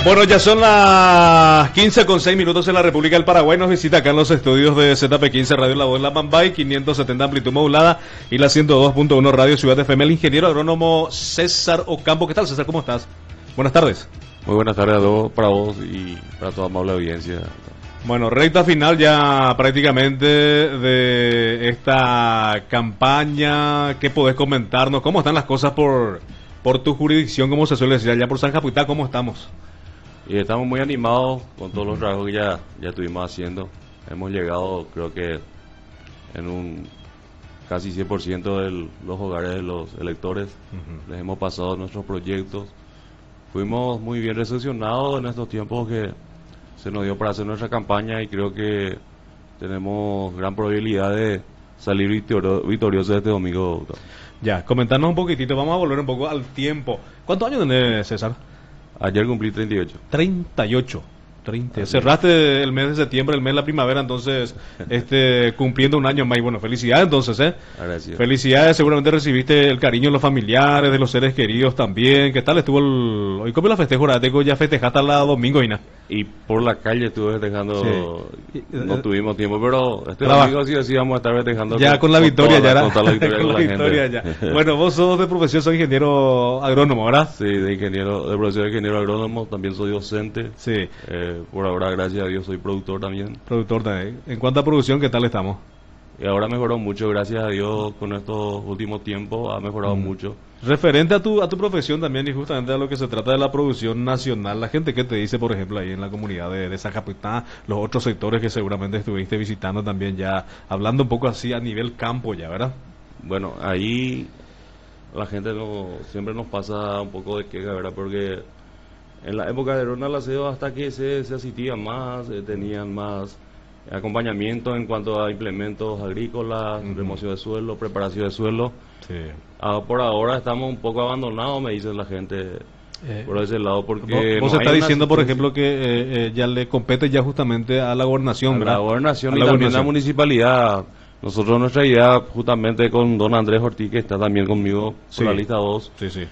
Bueno, ya son las 15:06 en la República del Paraguay. Nos visita acá en los estudios de ZP15 Radio La Voz La Mambay, 570 amplitud modulada y la 102.1 Radio Ciudad FM. El ingeniero agrónomo César Ocampo. ¿Qué tal, César? ¿Cómo estás? Buenas tardes. Muy buenas tardes a todos, para vos y para toda amable audiencia. Bueno, recta final ya prácticamente de esta campaña. ¿Qué podés comentarnos? ¿Cómo están las cosas por tu jurisdicción? ¿Cómo se suele decir allá por San Japuitá? ¿Cómo estamos? Y estamos muy animados con todos los trabajos que ya estuvimos haciendo. Hemos llegado, creo que en un casi 100% de los hogares de los electores. Les hemos pasado nuestros proyectos. Fuimos muy bien recepcionados en estos tiempos que se nos dio para hacer nuestra campaña y creo que tenemos gran probabilidad de salir victoriosos este domingo, doctor. Ya, comentarnos un poquitito, vamos a volver un poco al tiempo. ¿Cuántos años tenés, César? Ayer cumplí 38. 38. Cerraste el mes de septiembre, el mes de la primavera, entonces cumpliendo un año más. Y bueno, felicidades entonces, Gracias. Felicidades, seguramente recibiste el cariño de los familiares, de los seres queridos también. ¿Qué tal estuvo hoy? ¿Cómo la festejo? Ya festejaste la domingo, Ina. Y por la calle estuve festejando, sí. No tuvimos tiempo, pero domingo sí vamos a estar festejando. Ya con la victoria, ya con toda la victoria con la victoria ya. Bueno, vos sos de profesión, sos ingeniero agrónomo, ¿verdad? Sí, de profesión de ingeniero agrónomo, también soy docente. Sí. Por ahora, gracias a Dios, soy productor también. Productor también. En cuanto a producción, ¿qué tal estamos? Y ahora mejoró mucho, gracias a Dios, con estos últimos tiempos ha mejorado mucho. Referente a tu profesión también y justamente a lo que se trata de la producción nacional, la gente que te dice, por ejemplo, ahí en la comunidad de San Japuitá, los otros sectores que seguramente estuviste visitando también ya, hablando un poco así a nivel campo ya, ¿verdad? Bueno, ahí la gente siempre nos pasa un poco de queja, ¿verdad? Porque en la época de Ronald Acedo, hasta que se asistían más, tenían más acompañamiento en cuanto a implementos agrícolas, remoción de suelo, preparación de suelo. Sí. Por ahora estamos un poco abandonados, me dice la gente, por ese lado, porque vos está diciendo, por ejemplo, que ya le compete ya justamente a la gobernación, ¿verdad? A la gobernación y también a la municipalidad. Nosotros nuestra idea, justamente con don Andrés Ortiz, que está también conmigo por la lista 2,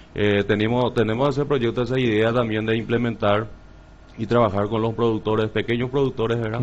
tenemos ese proyecto, esa idea también de implementar y trabajar con los productores, pequeños productores, ¿verdad?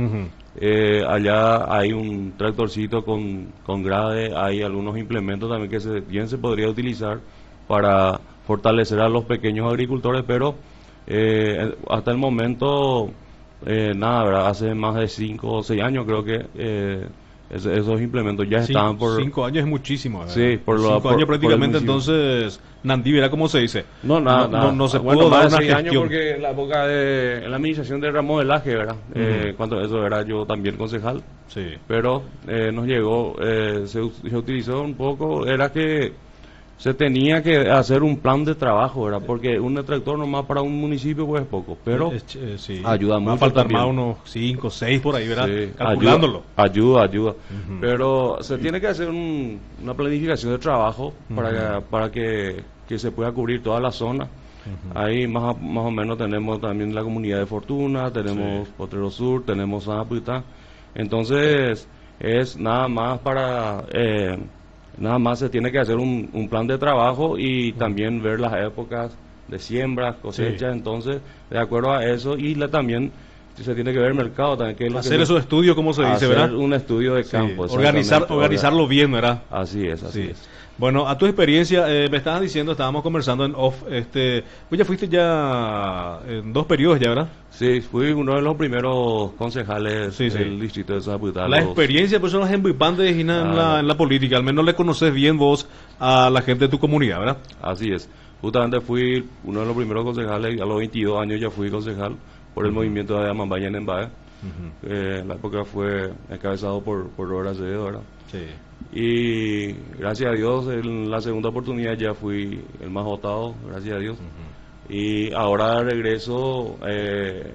Allá hay un tractorcito con grade, hay algunos implementos también que bien se podría utilizar para fortalecer a los pequeños agricultores, pero hasta el momento, nada, ¿verdad? Hace más de 5 o 6 años creo que esos implementos ya están por... 5 años es muchísimo, ¿verdad? Sí, por 5 años prácticamente, entonces, Nandí, ¿verdad cómo se dice? No se pudo dar una gestión. Años porque la época de la administración de remodelaje, ¿verdad? Cuando eso era yo también concejal, sí. Pero nos llegó, se utilizó un poco, era que se tenía que hacer un plan de trabajo, ¿verdad? Porque un tractor nomás para un municipio pues es poco, pero sí. Ayuda mucho. Va a faltar también. más unos 5, 6 por ahí, ¿verdad? Sí, calculándolo. Ayuda. Pero se tiene que hacer una planificación de trabajo para que se pueda cubrir toda la zona. Ahí más o menos tenemos también la comunidad de Fortuna, tenemos Potrero Sur, tenemos San Japuitá. Entonces es nada más se tiene que hacer un plan de trabajo y también ver las épocas de siembras, cosechas, entonces de acuerdo a eso y también se tiene que ver el mercado también, que es hacer esos estudios, como se dice, ¿verdad? Un estudio de campo. Organizarlo bien, ¿verdad? Así es. Bueno, a tu experiencia, me estabas diciendo, estábamos conversando en off, pues ya fuiste ya en 2 periodos ya, ¿verdad? Sí, fui uno de los primeros concejales del distrito de San Japuitá. La experiencia, pues son las embuipantes en la política, al menos le conoces bien vos a la gente de tu comunidad, ¿verdad? Así es, justamente fui uno de los primeros concejales, a los 22 años ya fui concejal por el movimiento de Amambaya en Embae. En la época fue encabezado por Robert Acevedo, ¿verdad? Sí. Y gracias a Dios en la segunda oportunidad ya fui el más votado, gracias a Dios. Y ahora regreso, el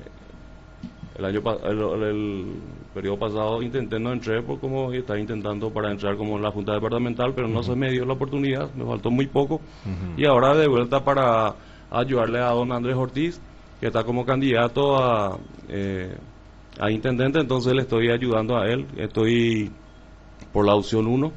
periodo pasado no entré por como estaba intentando para entrar como en la Junta Departamental, pero no se me dio la oportunidad, me faltó muy poco. Y ahora de vuelta para ayudarle a don Andrés Ortiz, que está como candidato a intendente, entonces le estoy ayudando a él, estoy por la opción 1,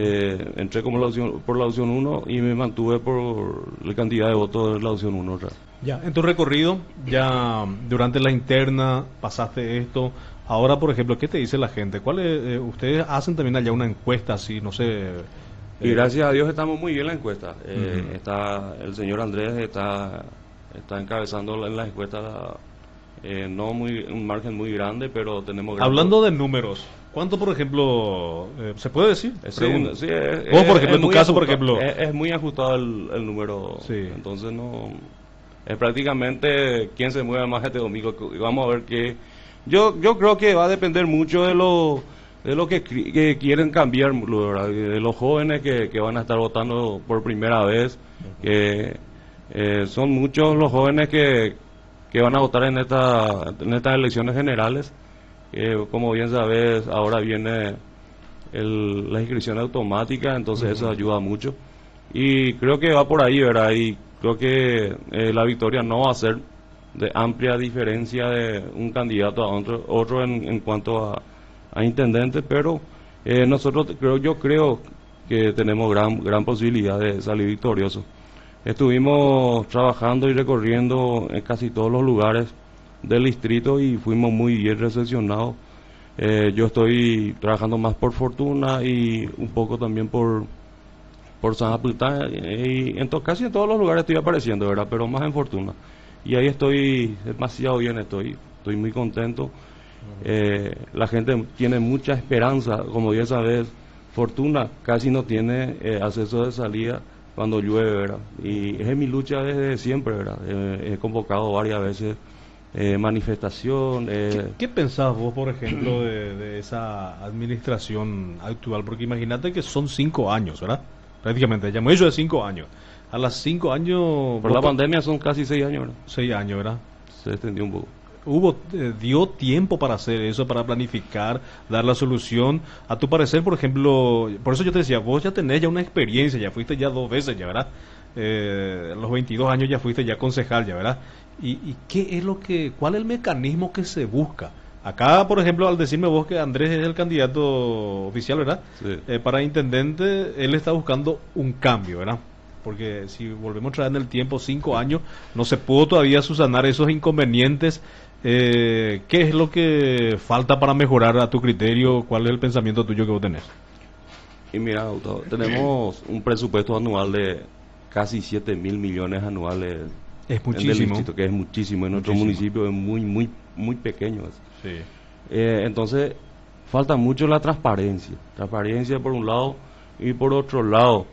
entré como por la opción 1 y me mantuve por la cantidad de votos de la opción 1. Ya, en tu recorrido, ya durante la interna pasaste esto. Ahora, por ejemplo, ¿qué te dice la gente? Ustedes hacen también allá una encuesta así, no sé? Y gracias a Dios estamos muy bien en la encuesta. Está el señor Andrés está encabezando en la encuesta, no un margen muy grande, pero tenemos... Hablando de números, ¿cuánto, por ejemplo, se puede decir? Sí, vos, por ejemplo, en tu caso, por ejemplo... Es muy ajustado el número, sí. Entonces no... Es prácticamente quién se mueve más este domingo. Vamos a ver qué... Yo creo que va a depender mucho de lo que quieren cambiar, ¿verdad? De los jóvenes que van a estar votando por primera vez, que son muchos los jóvenes que van a votar en estas elecciones generales. Como bien sabes, ahora viene la inscripción automática, entonces eso ayuda mucho. Y creo que va por ahí, ¿verdad? Y creo que la victoria no va a ser de amplia diferencia de un candidato a otro en cuanto a intendente, pero yo creo que tenemos gran posibilidad de salir victoriosos. Estuvimos trabajando y recorriendo en casi todos los lugares del distrito y fuimos muy bien recepcionados. Yo estoy trabajando más por Fortuna y un poco también por San Apultán, y casi en todos los lugares estoy apareciendo, ¿verdad? Pero más en Fortuna. Y ahí estoy demasiado bien, estoy muy contento. La gente tiene mucha esperanza, como ya sabes, Fortuna casi no tiene acceso de salida cuando llueve, ¿verdad? Y es mi lucha desde siempre, ¿verdad? He convocado varias veces manifestación. ¿Qué pensás vos, por ejemplo, de esa administración actual? Porque imagínate que son 5 años, ¿verdad? Prácticamente, ya hemos hecho de 5 años. A las 5 años... Por la pandemia son casi 6 años, ¿verdad? 6 años, ¿verdad? Se extendió un poco. Dio tiempo para hacer eso, para planificar, dar la solución. A tu parecer, por ejemplo, por eso yo te decía, vos ya tenés ya una experiencia, ya fuiste ya 2 veces, ya, ¿verdad? A los 22 años ya fuiste ya concejal, ya, ¿verdad? ¿Y qué es cuál es el mecanismo que se busca? Acá, por ejemplo, al decirme vos que Andrés es el candidato oficial, ¿verdad? Sí. Para intendente, él está buscando un cambio, ¿verdad? Porque si volvemos a traer en el tiempo 5 años, no se pudo todavía subsanar esos inconvenientes. ¿Qué es lo que falta para mejorar a tu criterio? ¿Cuál es el pensamiento tuyo que vos tenés? Y mira, Gustavo, tenemos un presupuesto anual de casi 7.000 millones anuales. Es muchísimo. Distrito, que es muchísimo. En nuestro municipio es muy pequeño. Sí. Entonces, falta mucho la transparencia. Transparencia por un lado, y por otro lado,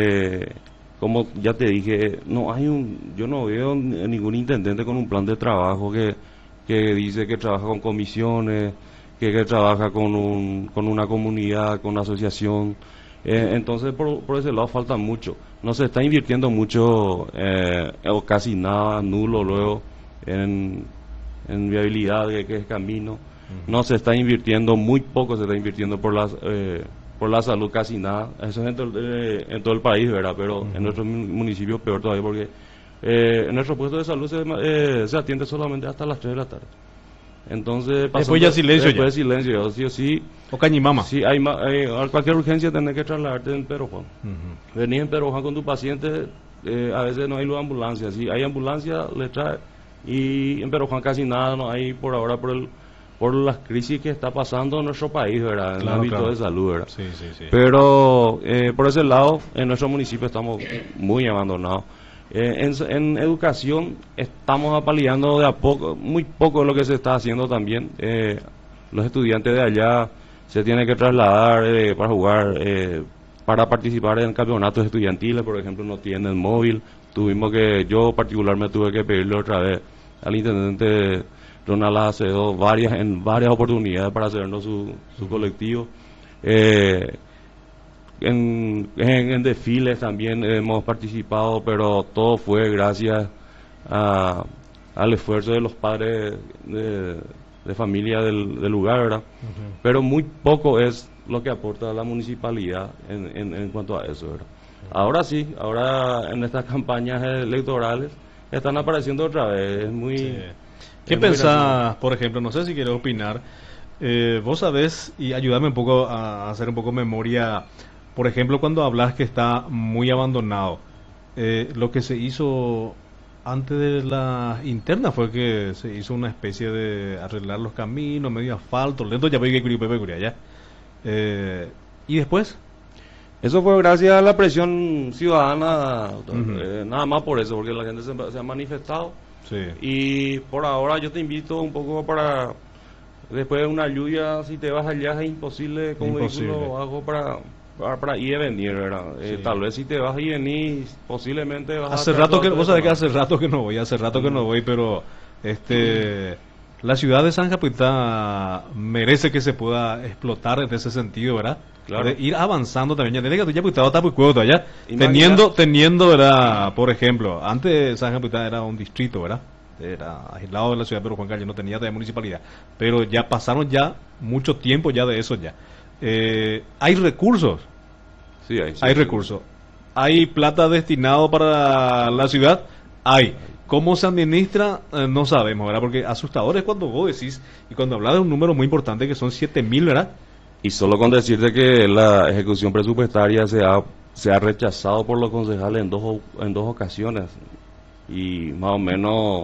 como ya te dije, yo no veo ningún intendente con un plan de trabajo que dice que trabaja con comisiones, que trabaja con una comunidad, con una asociación. Entonces, por ese lado falta mucho. No se está invirtiendo mucho, o casi nada, nulo luego, en viabilidad, que es camino. No se está invirtiendo, muy poco se está invirtiendo por la salud, casi nada. Eso es en todo el país, ¿verdad? Pero en nuestro municipio peor todavía, porque en nuestro puesto de salud se atiende solamente hasta las 3 de la tarde. Entonces, después ya silencio. Después silencio, sí o sí. O Cañimama. Sí, cualquier urgencia tenés que trasladarte en Pedro Juan. Venís en Pedro Juan con tu paciente, a veces no hay luz de ambulancia. Si hay ambulancia, le trae. Y en Pedro Juan casi nada no hay por ahora por las crisis que está pasando en nuestro país, ¿verdad? En el ámbito de salud, ¿verdad? Sí. Pero por ese lado, en nuestro municipio estamos muy abandonados. En educación estamos apaleando de a poco, muy poco de lo que se está haciendo también. Los estudiantes de allá se tienen que trasladar para jugar, para participar en campeonatos estudiantiles, por ejemplo, no tienen móvil. Yo particularmente tuve que pedirle otra vez al intendente Ronald Acedo en varias oportunidades para hacernos su colectivo. En desfiles también hemos participado, pero todo fue gracias al esfuerzo de los padres de familia del lugar, ¿verdad? Pero muy poco es lo que aporta la municipalidad en cuanto a eso, ¿verdad? Ahora sí, en estas campañas electorales están apareciendo otra vez. ¿Qué pensás, por ejemplo? No sé si quieres opinar. Vos sabés, y ayudarme un poco a hacer un poco memoria. Por ejemplo, cuando hablas que está muy abandonado, lo que se hizo antes de la interna fue que se hizo una especie de arreglar los caminos, medio asfalto, lento ya veía que ya. Y después... Eso fue gracias a la presión ciudadana, nada más por eso, porque la gente se ha manifestado. Sí. Y por ahora yo te invito un poco para, después de una lluvia, si te vas allá es imposible con vehículo algo para ir y venir, ¿verdad? Sí. Tal vez si te vas y venís, posiblemente vas hace rato que, vos sabés que hace rato que no voy, pero la ciudad de San Capitán merece que se pueda explotar en ese sentido, ¿verdad? Claro. De ir avanzando también. Ya tiene que ya está muy cuento allá. Teniendo, ¿verdad? Por ejemplo, antes San Capitán era un distrito, ¿verdad? Era aislado de la ciudad, pero Juan Carlos no tenía de municipalidad. Pero ya pasaron ya mucho tiempo ya de eso ya. Hay recursos. Sí, hay recursos. Hay plata destinado para la ciudad. Hay. ¿Cómo se administra? No sabemos, ¿verdad? Porque asustador es cuando vos decís, y cuando hablas de un número muy importante que son 7.000, ¿verdad? Y solo con decirte que la ejecución presupuestaria se ha rechazado por los concejales en dos ocasiones. Y más o menos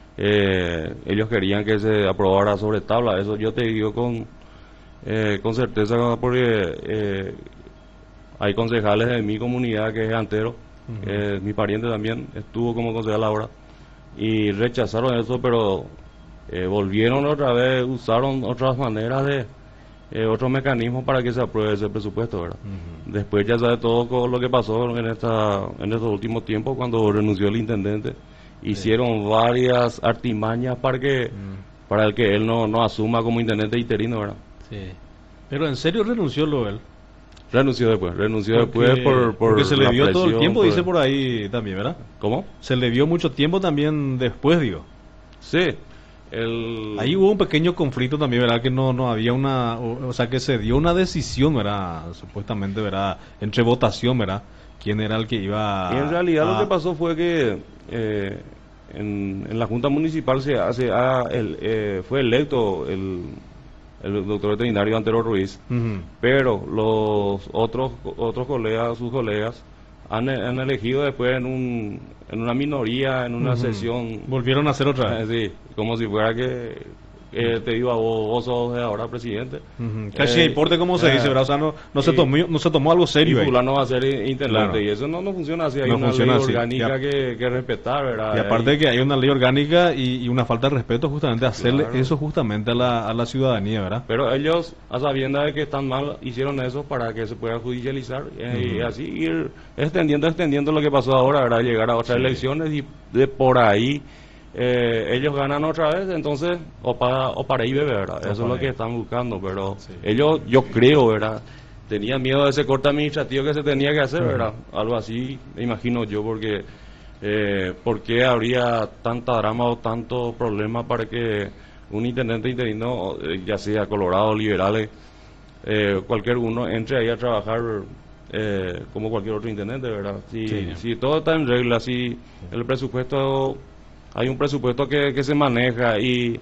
ellos querían que se aprobara sobre tabla. Eso yo te digo con certeza, porque hay concejales de mi comunidad que es Antero, mi pariente también estuvo como concejal ahora, y rechazaron eso, pero volvieron otra vez, usaron otras maneras de otros mecanismos para que se apruebe ese presupuesto, ¿verdad? Después ya sabe todo con lo que pasó en estos últimos tiempos cuando renunció el intendente. Hicieron varias artimañas para que él no asuma como intendente interino, ¿verdad? Sí. Pero en serio renunció él. Renunció después porque se le vio todo el tiempo, dice por ahí también, ¿verdad? ¿Cómo? Se le vio mucho tiempo también después, digo. Sí. Ahí hubo un pequeño conflicto también, ¿verdad? Que no había o sea, que se dio una decisión, ¿verdad? Supuestamente, ¿verdad? Entre votación, ¿verdad? ¿Quién era el que iba y en realidad lo que pasó fue que en la Junta Municipal fue electo el doctor veterinario Antero Ruiz, pero los otros colegas, sus colegas, han elegido después en una minoría, en una sesión. Volvieron a hacer otra vez. Sí, como si fuera que te digo a vos sos ahora presidente. Casi importa cómo se dice, ¿verdad? O sea, no se tomó algo serio. Y fulano va a ser intendente, claro. Y eso no funciona así. Hay una ley orgánica que respetar, ¿verdad? Y aparte de que hay una ley orgánica y una falta de respeto, justamente hacerle eso justamente a la ciudadanía, ¿verdad? Pero ellos, a sabiendas de que están mal, hicieron eso para que se pueda judicializar y así ir extendiendo lo que pasó ahora, ¿verdad? Llegar a otras elecciones y de por ahí ellos ganan otra vez, entonces o para ahí bebe, ¿verdad? Eso es lo que están buscando, pero ellos, yo creo, ¿verdad? Tenían miedo de ese corte administrativo que se tenía que hacer, ¿verdad? Algo así, me imagino yo, porque ¿por qué habría tanta drama o tanto problema para que un intendente interino, ya sea Colorado, liberales, cualquier uno, entre ahí a trabajar como cualquier otro intendente, ¿verdad? Si todo está en regla, si el presupuesto... Hay un presupuesto que se maneja y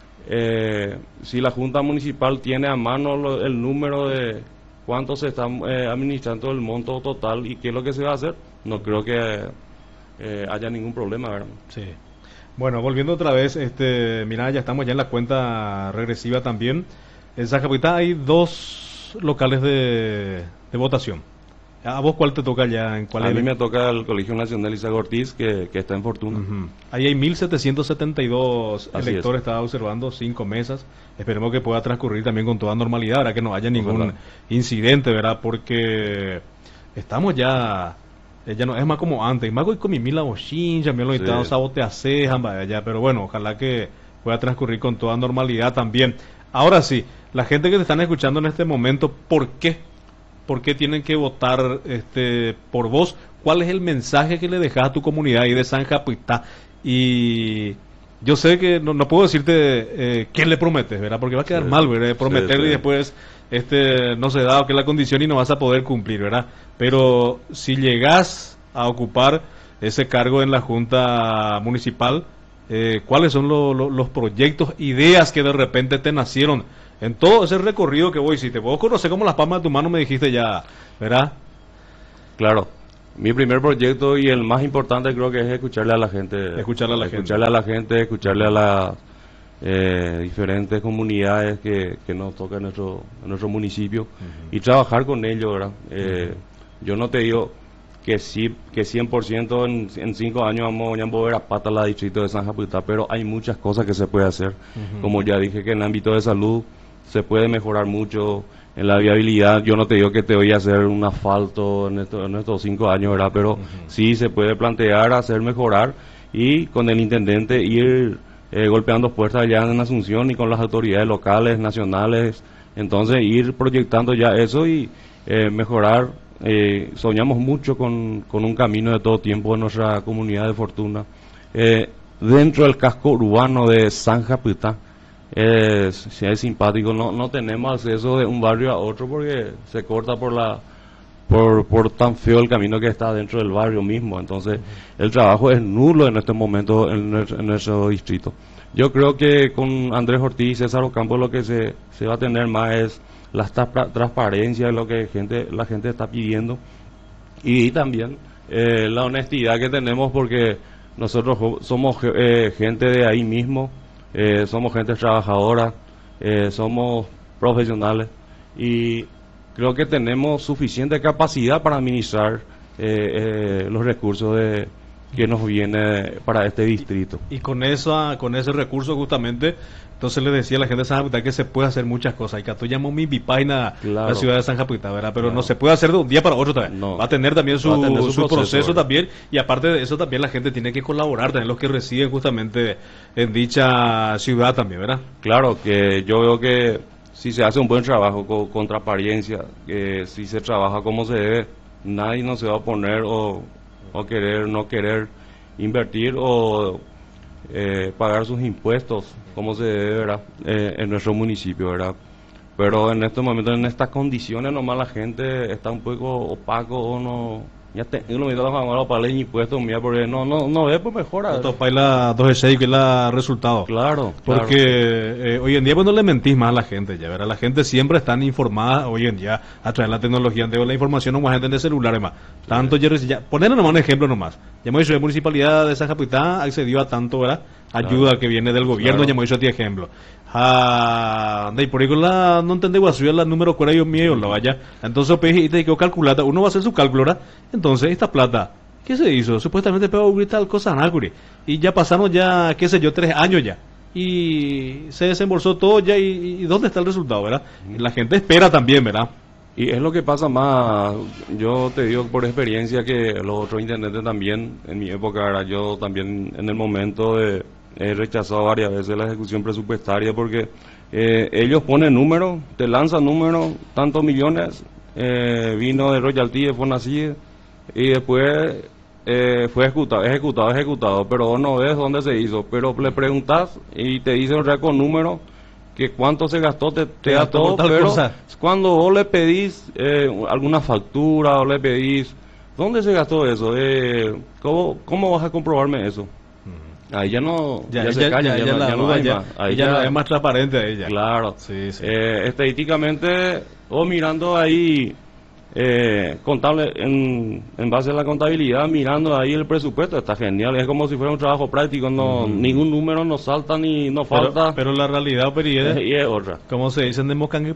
si la Junta Municipal tiene a mano el número de cuánto se está administrando el monto total y qué es lo que se va a hacer, no creo que haya ningún problema, ¿verdad? Sí. Bueno, volviendo otra vez, mira, ya estamos ya en la cuenta regresiva también. En San Capitán hay 2 locales de votación. ¿A vos cuál te toca ya? A mí me toca el Colegio Nacional Isaac Ortiz, que está en Fortuna. Ahí hay 1.772 electores, estaba observando, 5 mesas. Esperemos que pueda transcurrir también con toda normalidad, ¿verdad? Que no haya ningún incidente, ¿verdad? Porque estamos ya no es más como antes. Más con mi mila bochin, ya me lo invitado sabote a cejan, vaya, pero bueno, ojalá que pueda transcurrir con toda normalidad también. Ahora sí, la gente que te están escuchando en este momento, ¿por qué tienen que votar por vos? ¿Cuál es el mensaje que le dejas a tu comunidad ahí de San Capitán? Y yo sé que no puedo decirte qué le prometes, ¿verdad? Porque va a quedar mal, ¿verdad? Prometerle y después no se da, que es la condición y no vas a poder cumplir, ¿verdad? Pero si llegas a ocupar ese cargo en la Junta Municipal, ¿cuáles son los proyectos, ideas que de repente te nacieron en todo ese recorrido que vos hiciste? Vos conocés como las palmas de tu mano, me dijiste ya, ¿verdad? Claro. Mi primer proyecto y el más importante creo que es escucharle a la gente. Escucharle a la gente. Escucharle a las diferentes comunidades que nos tocan en nuestro municipio y trabajar con ellos, ¿verdad? Yo no te digo que sí, que 100% en 5 años vamos a mover a pata la distrito de San Japuitá, pero hay muchas cosas que se puede hacer. Como ya dije, que en el ámbito de salud se puede mejorar mucho. En la viabilidad, yo no te digo que te voy a hacer un asfalto en estos 5 años, ¿verdad? Pero sí se puede plantear hacer mejorar y con el intendente ir golpeando puertas allá en Asunción y con las autoridades locales, nacionales. Entonces ir proyectando ya eso y mejorar. Soñamos mucho con un camino de todo tiempo en nuestra comunidad de Fortuna. Dentro del casco urbano de San Japuitá. Es simpático, no tenemos acceso de un barrio a otro porque se corta por tan feo el camino que está dentro del barrio mismo. Entonces el trabajo es nulo en este momento en nuestro distrito. Yo creo que con Andrés Ortiz y César Ocampo lo que se va a tener más es la transparencia de lo que la gente está pidiendo y también la honestidad que tenemos, porque nosotros somos gente de ahí mismo. Somos gente trabajadora, somos profesionales y creo que tenemos suficiente capacidad para administrar los recursos que nos viene para este distrito. Y con ese recurso justamente, entonces le decía a la gente de San Japuitá que se puede hacer muchas cosas. Y que tú llamó mi bipaina la ciudad de San Japuitá, ¿verdad? Pero no se puede hacer de un día para otro también. No. Va a tener también su proceso también. Y aparte de eso también la gente tiene que colaborar, también los que residen justamente en dicha ciudad también, ¿verdad? Claro, que yo veo que si se hace un buen trabajo con transparencia, que si se trabaja como se debe, nadie no se va a oponer o querer, no querer invertir o pagar sus impuestos como se debe, ¿verdad? En nuestro municipio, ¿verdad? Pero en estos momentos, en estas condiciones, nomás la gente está un poco opaco o no. Ya tengo lo mismo para pagar impuestos, mira, porque no ve, pues mejora. Esto para la 2G6 que es el resultado. Claro. Porque hoy en día, pues no le mentís más a la gente, ya verá. La gente siempre está informada hoy en día a través de la tecnología. De la información, no más gente de celulares más. Tanto, ya, ponerle nomás un ejemplo nomás. Ya hemos dicho, la municipalidad de San Japuitá accedió a tanto, ¿verdad? Ayuda que viene del gobierno, ya hemos dicho a ti ejemplo. De por ahí no entendí, voy a subir la número que yo mío, lo vaya. Entonces, y te digo, calculata, uno va a hacer su cálculo, ¿verdad? Entonces, esta plata, ¿qué se hizo? Supuestamente pegó tal cosa Nácuri. Y ya pasaron ya, qué sé yo, 3 años ya. Y se desembolsó todo ya. ¿Y dónde está el resultado, verdad? Y la gente espera también, ¿verdad? Y es lo que pasa más, yo te digo por experiencia que los otros intendentes también, en mi época, ¿verdad? Yo también en el momento he rechazado varias veces la ejecución presupuestaria porque ellos ponen números, te lanzan números, tantos millones, vino de royalty de Fonacide y después fue ejecutado, pero vos no ves dónde se hizo, pero le preguntas y te dicen con números que cuánto se gastó, te da todo, pero cuando vos le pedís alguna factura o le pedís, ¿dónde se gastó eso? ¿Cómo vas a comprobarme eso? Ahí ya no, ya se calla, ya no hay más. Ahí ya es más transparente a ella. Claro. Sí. Estadísticamente, mirando ahí, contable, en base a la contabilidad, mirando ahí el presupuesto, está genial. Es como si fuera un trabajo práctico, ningún número nos salta ni nos falta. Pero la realidad, y es otra. Como se dice en Democang y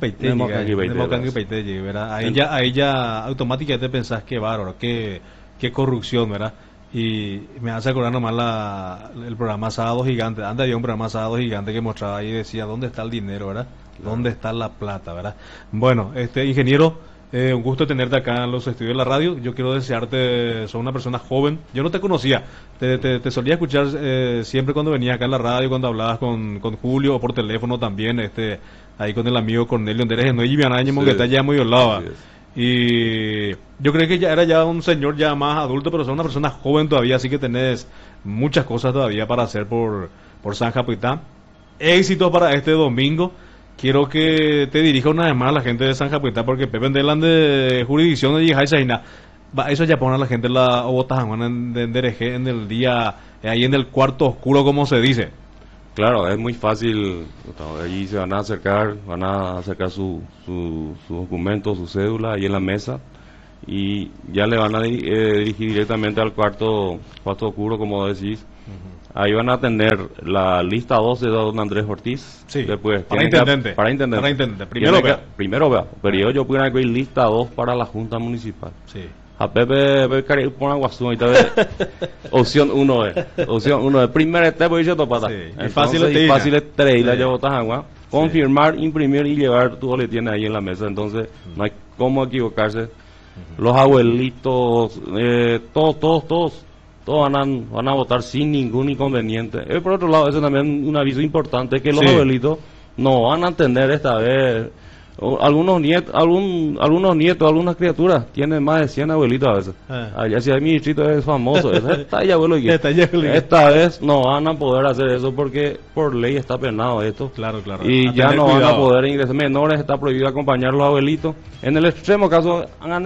Peite, ¿verdad? Ahí ya automáticamente pensás que bárbaro, qué corrupción, ¿verdad? Y me hace acordar nomás el programa Sábado Gigante. Antes había un programa Sábado Gigante que mostraba ahí y decía dónde está el dinero, ¿verdad? Claro. ¿Dónde está la plata, verdad? Bueno, ingeniero, un gusto tenerte acá en los estudios de la radio. Yo quiero desearte, sos una persona joven. Yo no te conocía, te solía escuchar siempre cuando venías acá en la radio, cuando hablabas con Julio o por teléfono también, ahí con el amigo Cornelio Anderes, no que está ya muy olava. Y yo creo que ya era un señor ya más adulto, pero sos una persona joven todavía, así que tenés muchas cosas todavía para hacer por San Japuitá. Éxito para este domingo. Quiero que te dirija una vez más a la gente de San Japuitá, porque Pepe Delan de jurisdicción de Yijay Saina, eso ya pone a la gente la Obotajan en DRG en el día, ahí en el cuarto oscuro, como se dice. Claro, es muy fácil, allí se van a acercar sus documentos, su cédula ahí en la mesa y ya le van a dirigir directamente al cuarto oscuro, como decís. Ahí van a tener la lista 2 de don Andrés Ortiz. Sí, después para intendente. Primero vea. Pero yo pudiera incluir lista 2 para la Junta Municipal. Sí. A Pepe pone Guasú y tal vez opción 1 es. Opción 1 es. Primero este y yo topata. Sí. Entonces, fácil es 3 y la llevo agua. Confirmar, imprimir y llevar tu boletín ahí en la mesa. Entonces, no hay cómo equivocarse. Los abuelitos, todos van a votar sin ningún inconveniente. Por otro lado, ese también un aviso importante, que los abuelitos no van a tener esta vez. Algunos nietos, algunas criaturas tienen más de 100 abuelitos a veces. Allá si hay mi distrito es famoso, esta vez no van a poder hacer eso porque por ley está penado esto. Claro. Y ya no van a poder ingresar. Menores está prohibido acompañar a los abuelitos. En el extremo caso,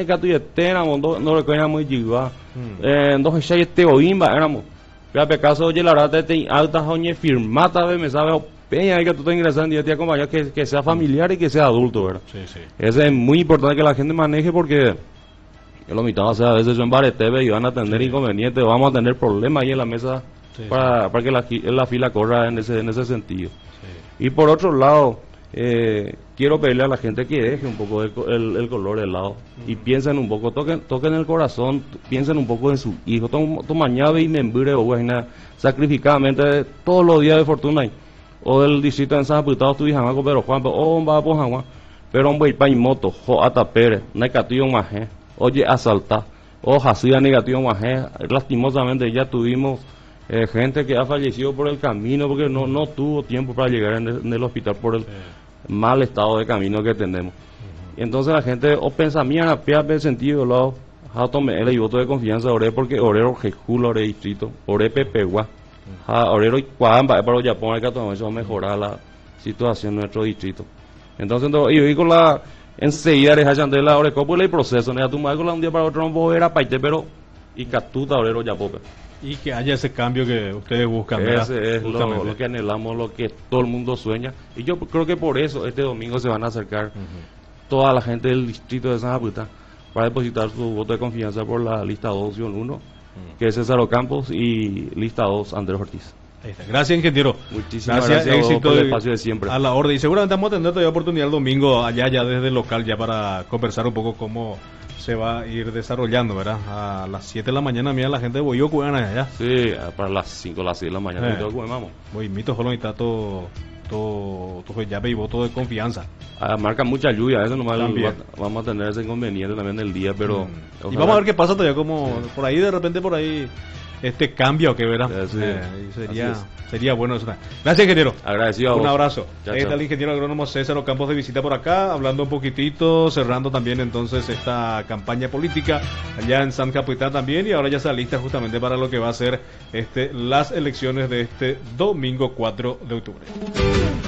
no recuerdan muy chiva. Entonces ya este oimba éramos. Fíjate caso oye la verdad te alta oye firmata me sabe peña que tú te ingresando y yo te acompaño que sea familiar y que sea adulto, ¿verdad? Sí. Ese es muy importante que la gente maneje porque yo lo mitad, o sea, a veces yo en Bareteve y van a tener inconvenientes, vamos a tener problemas ahí en la mesa para que la fila corra en ese sentido. Sí. Y por otro lado, quiero pedirle a la gente que deje un poco el color helado y piensen un poco, toquen el corazón, piensen un poco en su hijo, tomañave y membre o buena, sacrificadamente todos los días de fortuna o del distrito en San Aputado tu hija pero Juan va por Juan pero un pa y moto jo atapere negativo maje oye asalta o hacía negativo maje lastimosamente ya tuvimos gente que ha fallecido por el camino porque no tuvo tiempo para llegar en el hospital por el mal estado de camino que tenemos. Y entonces la gente o pensamía a pie de sentido lado tome el voto de confianza oré porque orero jejulo ore distrito ore pepegua orero y cuamba para ya poner que todo eso va a mejorar la situación en nuestro distrito. Entonces y hoy con la enseguida de Jayandela orecopo el proceso ne tu madre un día para otro no puedo ver a paite pero y catuta orero ya pope y que haya ese cambio que ustedes buscan. Ese es lo que anhelamos, lo que todo el mundo sueña. Y yo creo que por eso este domingo se van a acercar toda la gente del distrito de San Aputá para depositar su voto de confianza por la lista 2-1, que es César Ocampos, y lista 2, Andrés Ortiz. Ahí está. Gracias, ingeniero. Muchísimas gracias éxito por el espacio de siempre. A la orden. Y seguramente vamos a tener todavía oportunidad el domingo allá ya desde el local ya para conversar un poco cómo se va a ir desarrollando, ¿verdad? A las 7 de la mañana, mira la gente de Boyo Cubana allá. Sí, para las 5 o las 6 de la mañana. Voy, mito, solo está todo ya y voto de confianza. Marca mucha lluvia, eso nomás vamos a tener ese inconveniente también del día, pero... Y vamos a ver qué pasa todavía, como por ahí, de repente por ahí, este cambio que verá. Sería bueno eso. Gracias, ingeniero. Agradecido a vos. Un abrazo. Chao, ahí está el ingeniero agrónomo César Ocampos de visita por acá, hablando un poquitito, cerrando también entonces esta campaña política allá en San Capitán también, y ahora ya está lista justamente para lo que va a ser las elecciones de este domingo 4 de octubre.